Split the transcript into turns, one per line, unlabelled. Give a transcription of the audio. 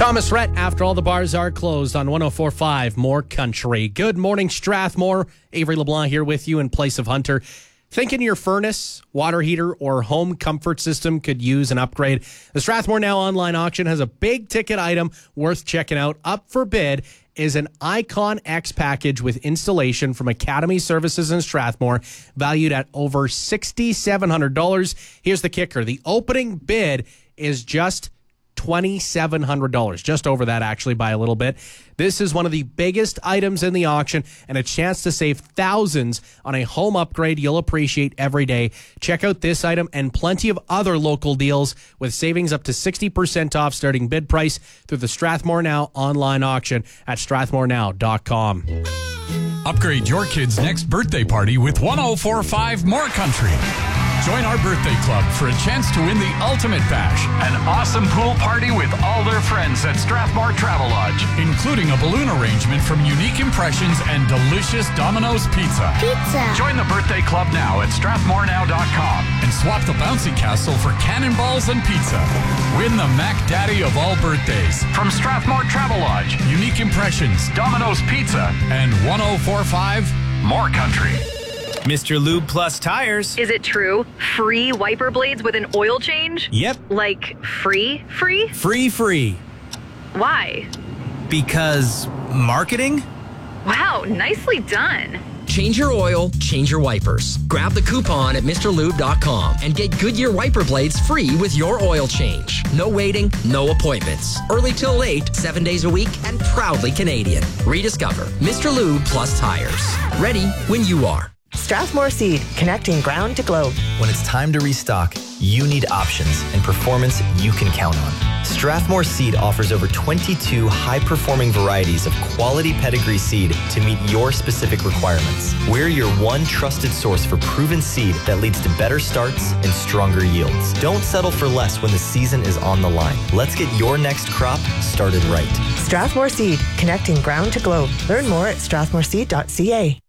Thomas Rhett, after all the bars are closed on 104.5 More Country. Good morning, Strathmore. Avery LeBlanc here with you in place of Hunter. Thinking your furnace, water heater, or home comfort system could use an upgrade? The Strathmore Now online auction has a big ticket item worth checking out. Up for bid is an Icon X package with installation from Academy Services in Strathmore, valued at over $6,700. Here's the kicker. The opening bid is just $2,700, just over that actually by a little bit. This is one of the biggest items in the auction and a chance to save thousands on a home upgrade you'll appreciate every day. Check out this item and plenty of other local deals with savings up to 60% off starting bid price through the Strathmore Now online auction at strathmorenow.com.
Upgrade your kid's next birthday party with 104.5 More Country. Join our birthday club for a chance to win the Ultimate Bash, an awesome pool party with all their friends at Strathmore Travel Lodge, including a balloon arrangement from Unique Impressions and delicious Domino's Pizza. Join the birthday club now at strathmorenow.com and swap the bouncy castle for cannonballs and pizza. Win the Mac Daddy of all birthdays from Strathmore Travel Lodge, Unique Impressions, Domino's Pizza, and 104.5 More Country.
Mr. Lube Plus Tires.
Is it true? Free wiper blades with an oil change?
Yep.
Like free?
Free.
Why?
Because marketing?
Wow, nicely done.
Change your oil, change your wipers. Grab the coupon at MrLube.com and get Goodyear wiper blades free with your oil change. No waiting, no appointments. Early till late, 7 days a week, and proudly Canadian. Rediscover Mr. Lube Plus Tires. Ready when you are.
Strathmore Seed, connecting ground to globe.
When it's time to restock, you need options and performance you can count on. Strathmore Seed offers over 22 high-performing varieties of quality pedigree seed to meet your specific requirements. We're your one trusted source for proven seed that leads to better starts and stronger yields. Don't settle for less when the season is on the line. Let's get your next crop started right.
Strathmore Seed, connecting ground to globe. Learn more at strathmoreseed.ca.